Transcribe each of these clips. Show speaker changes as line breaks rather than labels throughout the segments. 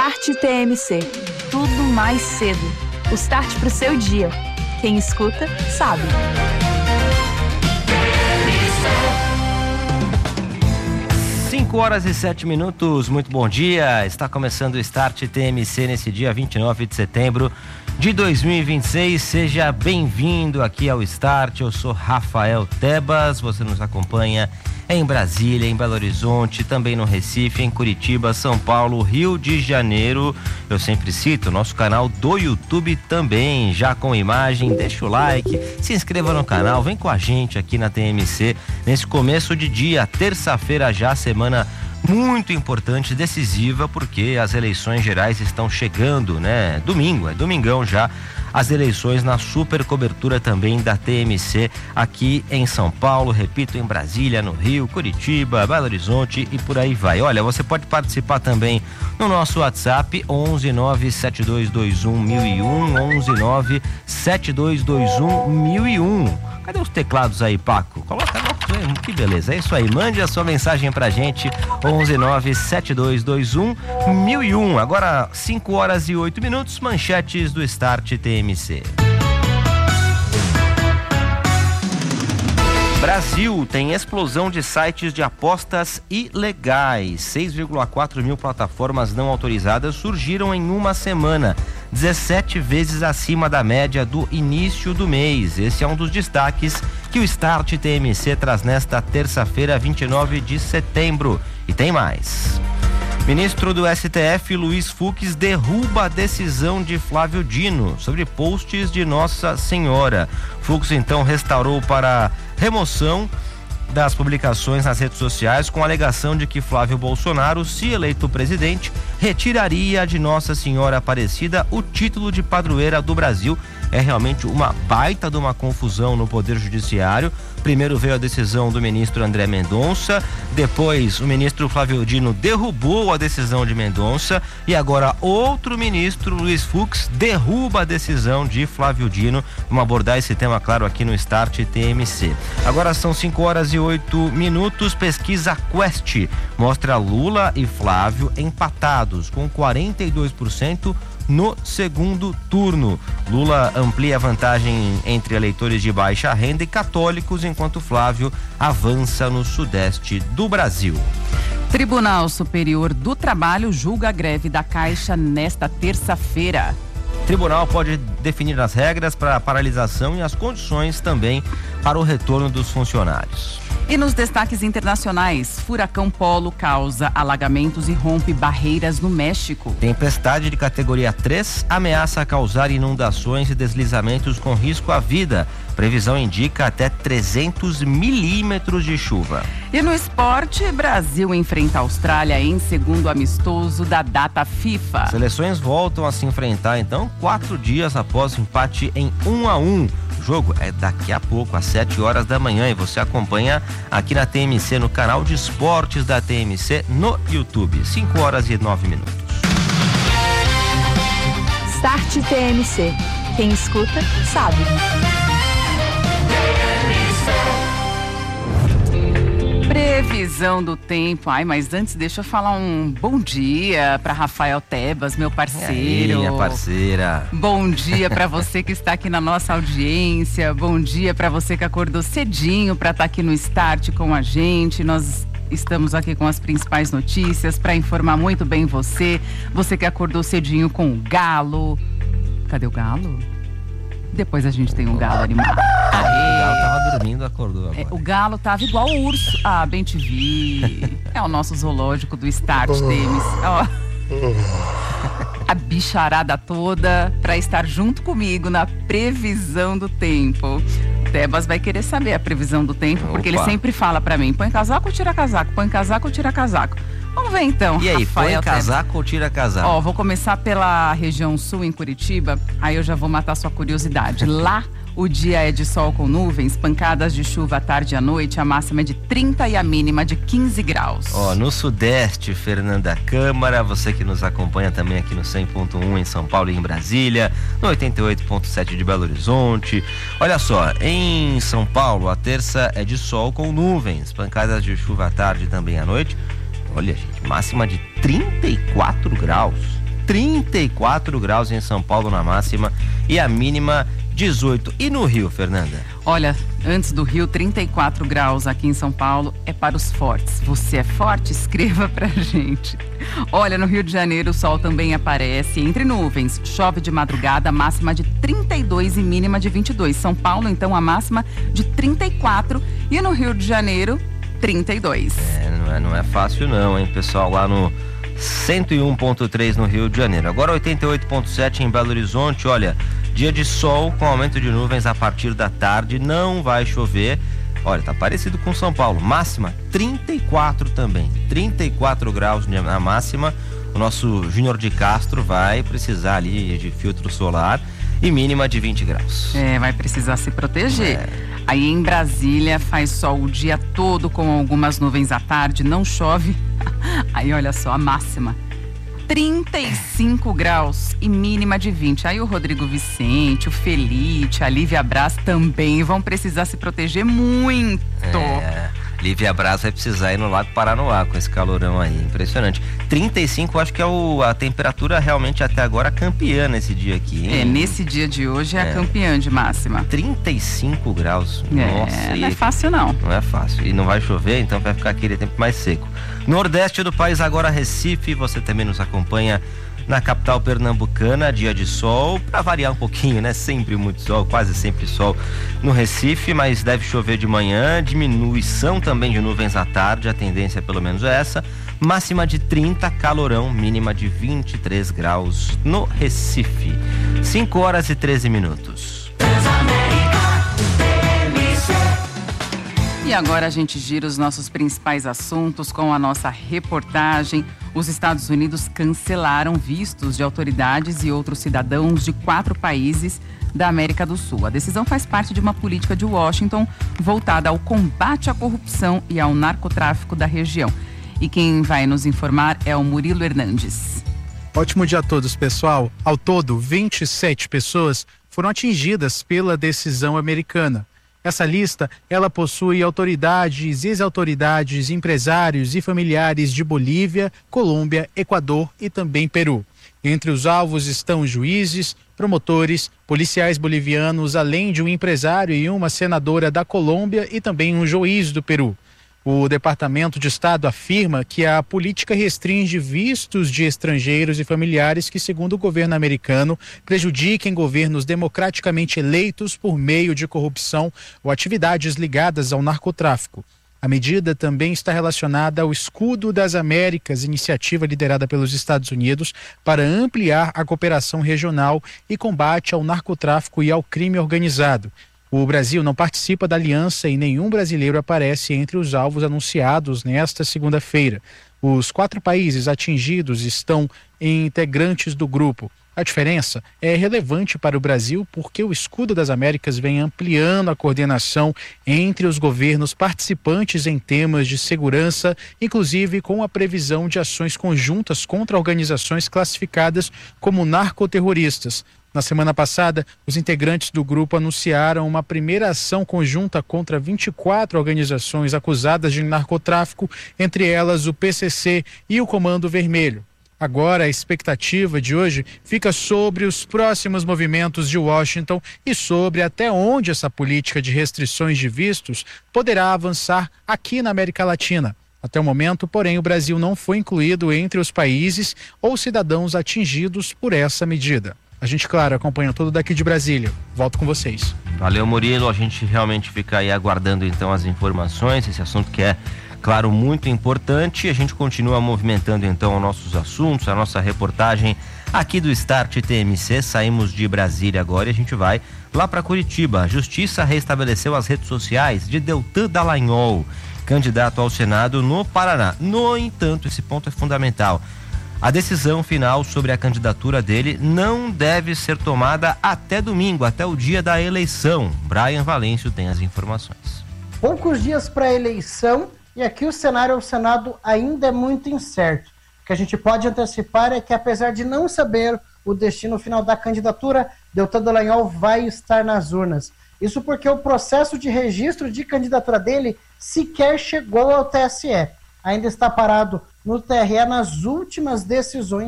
Start TMC. Tudo mais cedo. O start pro seu dia. Quem escuta, sabe.
Cinco horas e 7 minutos, muito bom dia. Está começando o Start TMC nesse dia 29 de setembro de 2026. Seja bem-vindo aqui ao Start. Eu sou Rafael Tebas. Você nos acompanha em Brasília, em Belo Horizonte, também no Recife, em Curitiba, São Paulo, Rio de Janeiro. Eu sempre cito o nosso canal do YouTube também, já com imagem. Deixa o like, se inscreva no canal, vem com a gente aqui na TMC nesse começo de dia, terça-feira já, semana muito importante, decisiva, porque as eleições gerais estão chegando, né? Domingo, é domingão já. As eleições na super cobertura também da TMC aqui em São Paulo, repito, em Brasília, no Rio, Curitiba, Belo Horizonte e por aí vai. Olha, você pode participar também no nosso WhatsApp 11972211001, 11972211001. Cadê os teclados aí, Paco? Coloca no... Que beleza, é isso aí, mande a sua mensagem pra gente, 11972211001. Agora 5 horas e 8 minutos, manchetes do Start TMC. Brasil tem explosão de sites de apostas ilegais. 6,4 mil plataformas não autorizadas surgiram em uma semana, 17 vezes acima da média do início do mês. Esse é um dos destaques que o Start TMC traz nesta terça-feira, 29 de setembro. E tem mais. Ministro do STF, Luiz Fux, derruba a decisão de Flávio Dino sobre posts de Nossa Senhora. Fux, então, restaurou para remoção das publicações nas redes sociais com a alegação de que Flávio Bolsonaro, se eleito presidente, retiraria de Nossa Senhora Aparecida o título de padroeira do Brasil. É realmente uma baita de uma confusão no Poder Judiciário. Primeiro veio a decisão do ministro André Mendonça, depois o ministro Flávio Dino derrubou a decisão de Mendonça e agora outro ministro, Luiz Fux, derruba a decisão de Flávio Dino. Vamos abordar esse tema, claro, aqui no Start TMC. Agora são 5 horas e 8 minutos. Pesquisa Quest mostra Lula e Flávio empatados com 42% no segundo turno. Lula amplia a vantagem entre eleitores de baixa renda e católicos, enquanto Flávio avança no sudeste do Brasil.
Tribunal Superior do Trabalho julga a greve da Caixa nesta terça-feira.
Tribunal pode definir as regras para a paralisação e as condições também para o retorno dos funcionários.
E nos destaques internacionais, furacão Polo causa alagamentos e rompe barreiras no México.
Tempestade de categoria 3 ameaça causar inundações e deslizamentos com risco à vida. Previsão indica até 300 milímetros de chuva.
E no esporte, Brasil enfrenta a Austrália em segundo amistoso da data FIFA.
Seleções voltam a se enfrentar, então, 4 dias após o empate em 1-1. O jogo é daqui a pouco, às 7 horas da manhã, e você acompanha aqui na TMC, no canal de esportes da TMC, no YouTube. 5 horas e 9 minutos.
Start TMC. Quem escuta, sabe.
Previsão do tempo. Ai, mas antes deixa eu falar um bom dia para Rafael Tebas, meu parceiro.
E aí, minha parceira.
Bom dia para você que está aqui na nossa audiência. Bom dia para você que acordou cedinho para estar aqui no Start com a gente. Nós estamos aqui com as principais notícias para informar muito bem você. Você que acordou cedinho com o galo. Cadê o galo? Depois a gente tem um galo animado.
O galo tava dormindo, acordou agora.
O galo tava igual o urso. Ah, bem te vi. É o nosso zoológico do Start TMC. Ó. A bicharada toda pra estar junto comigo na previsão do tempo. O Tebas vai querer saber a previsão do tempo, porque ele sempre fala pra mim: põe casaco ou tira casaco? Põe casaco ou tira casaco? Vamos ver então,
E aí,
Rafael,
põe casaco ou tira casaco?
Ó, vou começar pela região sul, em Curitiba, aí eu já vou matar sua curiosidade. Lá, o dia é de sol com nuvens, pancadas de chuva à tarde e à noite, a máxima é de 30 e a mínima de 15 graus.
Ó, no sudeste, Fernanda Câmara, você que nos acompanha também aqui no 100.1 em São Paulo e em Brasília, no 88.7 de Belo Horizonte. Olha só, em São Paulo, a terça é de sol com nuvens, pancadas de chuva à tarde e também à noite. Olha, gente, máxima de 34 graus. 34 graus em São Paulo na máxima e a mínima 18. E no Rio, Fernanda?
Olha, antes do Rio, 34 graus aqui em São Paulo é para os fortes. Você é forte? Escreva pra gente. Olha, no Rio de Janeiro o sol também aparece entre nuvens. Chove de madrugada, máxima de 32 e mínima de 22. São Paulo, então, a máxima de 34 e no Rio de Janeiro, 32.
Não é fácil não, hein, pessoal, lá no 101.3 no Rio de Janeiro. Agora 88.7 em Belo Horizonte. Olha, dia de sol com aumento de nuvens a partir da tarde, não vai chover. Olha, tá parecido com São Paulo, máxima 34 também, 34 graus na máxima. O nosso Júnior de Castro vai precisar ali de filtro solar e mínima de 20 graus.
Vai precisar se proteger. Aí em Brasília faz sol o dia todo com algumas nuvens à tarde, não chove. Aí olha só a máxima, 35 graus e mínima de 20. Aí o Rodrigo Vicente, o Felite, a Lívia Braz também vão precisar se proteger muito.
Lívia Braz vai precisar ir no Lago Paranoá com esse calorão aí, impressionante. 35, acho que é a temperatura realmente até agora campeã nesse dia aqui, hein?
Nesse dia de hoje é a campeã de máxima.
35 graus, nossa.
Não é fácil não.
Não é fácil, e não vai chover, então vai ficar aquele tempo mais seco. Nordeste do país, agora Recife, você também nos acompanha na capital pernambucana, dia de sol, para variar um pouquinho, né? Sempre muito sol, quase sempre sol no Recife, mas deve chover de manhã, diminuição também de nuvens à tarde, a tendência pelo menos é essa, máxima de 30, calorão, mínima de 23 graus no Recife. 5 horas e 13 minutos.
E agora a gente gira os nossos principais assuntos com a nossa reportagem. Os Estados Unidos cancelaram vistos de autoridades e outros cidadãos de 4 países da América do Sul. A decisão faz parte de uma política de Washington voltada ao combate à corrupção e ao narcotráfico da região. E quem vai nos informar é o Murilo Hernandes.
Ótimo dia a todos, pessoal. Ao todo, 27 pessoas foram atingidas pela decisão americana. Essa lista, ela possui autoridades, ex-autoridades, empresários e familiares de Bolívia, Colômbia, Equador e também Peru. Entre os alvos estão juízes, promotores, policiais bolivianos, além de um empresário e uma senadora da Colômbia e também um juiz do Peru. O Departamento de Estado afirma que a política restringe vistos de estrangeiros e familiares que, segundo o governo americano, prejudiquem governos democraticamente eleitos por meio de corrupção ou atividades ligadas ao narcotráfico. A medida também está relacionada ao Escudo das Américas, iniciativa liderada pelos Estados Unidos para ampliar a cooperação regional e combate ao narcotráfico e ao crime organizado. O Brasil não participa da aliança e nenhum brasileiro aparece entre os alvos anunciados nesta segunda-feira. Os 4 países atingidos estão integrantes do grupo. A diferença é relevante para o Brasil porque o Escudo das Américas vem ampliando a coordenação entre os governos participantes em temas de segurança, inclusive com a previsão de ações conjuntas contra organizações classificadas como narcoterroristas. Na semana passada, os integrantes do grupo anunciaram uma primeira ação conjunta contra 24 organizações acusadas de narcotráfico, entre elas o PCC e o Comando Vermelho. Agora, a expectativa de hoje fica sobre os próximos movimentos de Washington e sobre até onde essa política de restrições de vistos poderá avançar aqui na América Latina. Até o momento, porém, o Brasil não foi incluído entre os países ou cidadãos atingidos por essa medida. A gente, claro, acompanha tudo daqui de Brasília. Volto com vocês.
Valeu, Murilo. A gente realmente fica aí aguardando então as informações, esse assunto que é, claro, muito importante. A gente continua movimentando então os nossos assuntos, a nossa reportagem aqui do Start TMC. Saímos de Brasília agora e a gente vai lá para Curitiba. A Justiça restabeleceu as redes sociais de Deltan Dallagnol, candidato ao Senado no Paraná. No entanto, esse ponto é fundamental. A decisão final sobre a candidatura dele não deve ser tomada até domingo, até o dia da eleição. Brian Valêncio tem as informações.
Poucos dias para a eleição e aqui o cenário ao Senado ainda é muito incerto. O que a gente pode antecipar é que, apesar de não saber o destino final da candidatura, Deltan Dallagnol vai estar nas urnas. Isso porque o processo de registro de candidatura dele sequer chegou ao TSE. Ainda está parado no TRE nas últimas decisões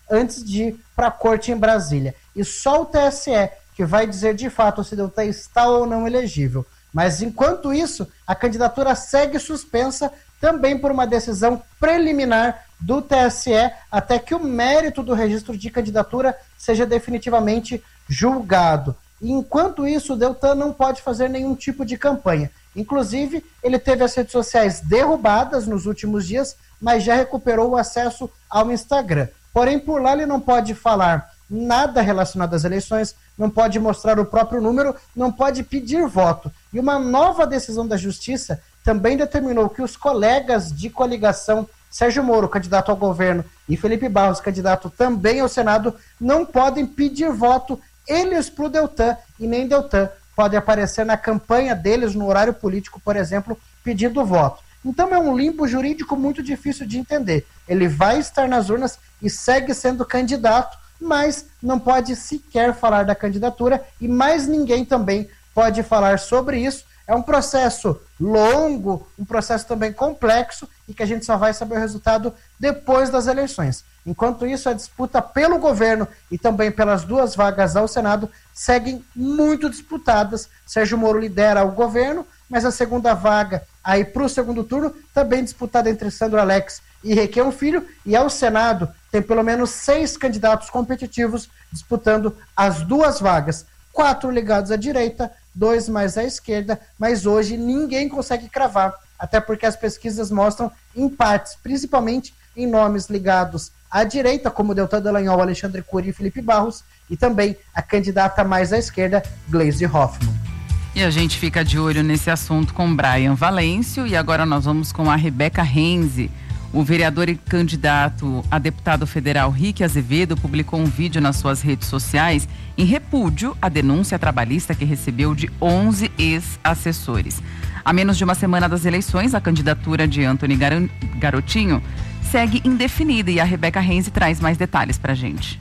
antes de ir para a corte em Brasília. E só o TSE que vai dizer de fato se Deltan está ou não elegível. Mas enquanto isso, a candidatura segue suspensa também por uma decisão preliminar do TSE, até que o mérito do registro de candidatura seja definitivamente julgado. E enquanto isso, o Deltan não pode fazer nenhum tipo de campanha. Inclusive, ele teve as redes sociais derrubadas nos últimos dias, mas já recuperou o acesso ao Instagram. Porém, por lá ele não pode falar nada relacionado às eleições, não pode mostrar o próprio número, não pode pedir voto. E uma nova decisão da Justiça também determinou que os colegas de coligação, Sérgio Moro, candidato ao governo, e Felipe Barros, candidato também ao Senado, não podem pedir voto eles para o Deltan, e nem Deltan pode aparecer na campanha deles, no horário político, por exemplo, pedindo voto. Então é um limbo jurídico muito difícil de entender. Ele vai estar nas urnas e segue sendo candidato, mas não pode sequer falar da candidatura e mais ninguém também pode falar sobre isso. É um processo longo, um processo também complexo e que a gente só vai saber o resultado depois das eleições. Enquanto isso, a disputa pelo governo e também pelas 2 vagas ao Senado seguem muito disputadas. Sérgio Moro lidera o governo, mas a segunda vaga aí para o segundo turno também disputada entre Sandro Alex e Requião Filho, e ao Senado tem pelo menos 6 candidatos competitivos disputando as 2 vagas, 4 ligados à direita, 2 mais à esquerda, mas hoje ninguém consegue cravar, até porque as pesquisas mostram empates, principalmente em nomes ligados à direita, como Deltan Dallagnol, Alexandre Cury e Felipe Barros, e também a candidata mais à esquerda, Gleisi Hoffmann.
E a gente fica de olho nesse assunto com Brian Valêncio, e agora nós vamos com a Rebeca Renzi. O vereador e candidato a deputado federal Rick Azevedo publicou um vídeo nas suas redes sociais em repúdio à denúncia trabalhista que recebeu de 11 ex-assessores. A menos de uma semana das eleições, a candidatura de Antony Garotinho segue indefinida e a Rebeca Renzi traz mais detalhes pra gente.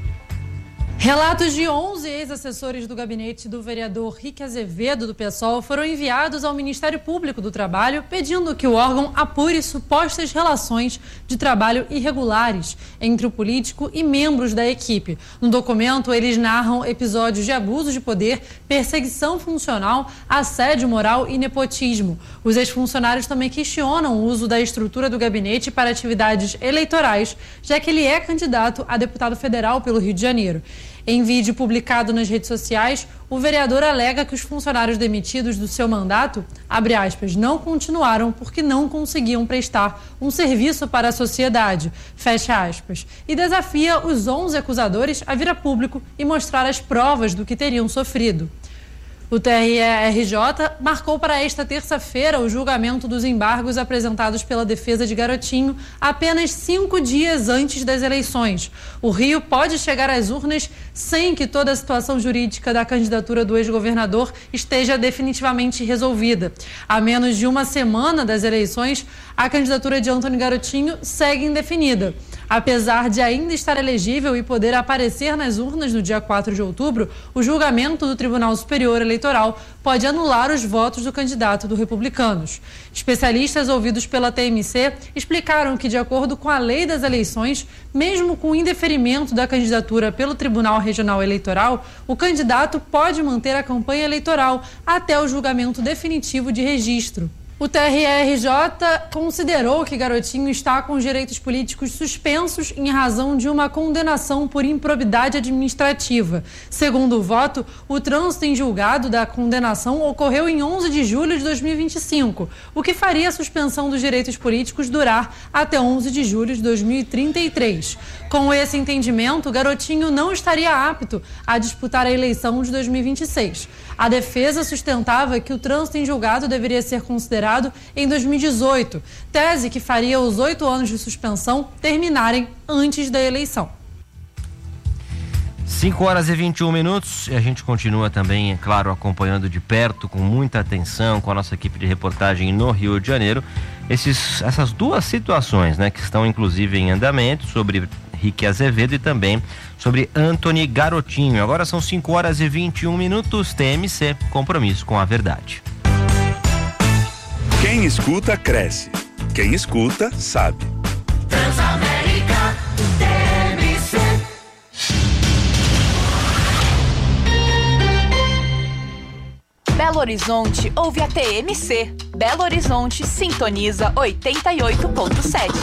Relatos de 11 ex-assessores do gabinete do vereador Rick Azevedo, do PSOL, foram enviados ao Ministério Público do Trabalho, pedindo que o órgão apure supostas relações de trabalho irregulares entre o político e membros da equipe. No documento, eles narram episódios de abuso de poder, perseguição funcional, assédio moral e nepotismo. Os ex-funcionários também questionam o uso da estrutura do gabinete para atividades eleitorais, já que ele é candidato a deputado federal pelo Rio de Janeiro. Em vídeo publicado nas redes sociais, o vereador alega que os funcionários demitidos do seu mandato, abre aspas, não continuaram porque não conseguiam prestar um serviço para a sociedade, fecha aspas, e desafia os 11 acusadores a vir a público e mostrar as provas do que teriam sofrido. O TRE-RJ marcou para esta terça-feira o julgamento dos embargos apresentados pela defesa de Garotinho apenas 5 dias antes das eleições. O Rio pode chegar às urnas sem que toda a situação jurídica da candidatura do ex-governador esteja definitivamente resolvida. A menos de uma semana das eleições, a candidatura de Antony Garotinho segue indefinida. Apesar de ainda estar elegível e poder aparecer nas urnas no dia 4 de outubro, o julgamento do Tribunal Superior Eleitoral pode anular os votos do candidato do Republicanos. Especialistas ouvidos pela TMC explicaram que, de acordo com a lei das eleições, mesmo com o indeferimento da candidatura pelo Tribunal Regional Eleitoral, o candidato pode manter a campanha eleitoral até o julgamento definitivo de registro. O TRE-RJ considerou que Garotinho está com os direitos políticos suspensos em razão de uma condenação por improbidade administrativa. Segundo o voto, o trânsito em julgado da condenação ocorreu em 11 de julho de 2025, o que faria a suspensão dos direitos políticos durar até 11 de julho de 2033. Com esse entendimento, Garotinho não estaria apto a disputar a eleição de 2026. A defesa sustentava que o trânsito em julgado deveria ser considerado em 2018, tese que faria os 8 anos de suspensão terminarem antes da eleição.
5h21 e a gente continua também, é claro, acompanhando de perto, com muita atenção, com a nossa equipe de reportagem no Rio de Janeiro, essas 2 situações, né, que estão inclusive em andamento, sobre Rick Azevedo e também sobre Antony Garotinho. Agora são 5h21, TMC, compromisso com a verdade.
Quem escuta, cresce. Quem escuta, sabe.
Transamérica, TMC.
Horizonte, ouve a TMC. Belo Horizonte sintoniza 88.7.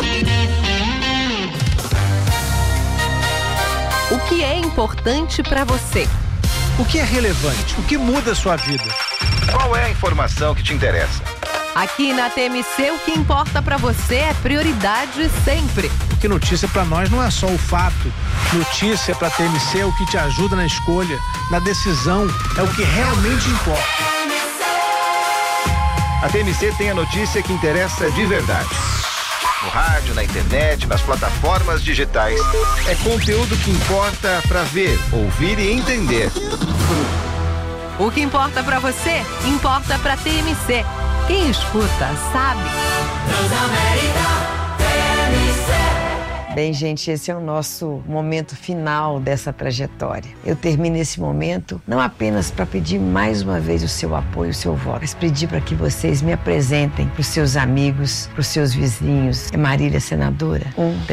O que é importante para você?
O que é relevante? O que muda a sua vida?
Qual é a informação que te interessa?
Aqui na TMC, o que importa para você é prioridade sempre.
Porque notícia para nós não é só o fato. Notícia para a TMC é o que te ajuda na escolha, na decisão, é o que realmente importa.
A TMC tem a notícia que interessa de verdade. No rádio, na internet, nas plataformas digitais. É conteúdo que importa para ver, ouvir e entender.
O que importa para você, importa para TMC. Quem escuta, sabe.
Bem, gente, esse é o nosso momento final dessa trajetória. Eu termino esse momento não apenas para pedir mais uma vez o seu apoio, o seu voto, mas pedir para que vocês me apresentem para os seus amigos, para os seus vizinhos. É Marília, senadora?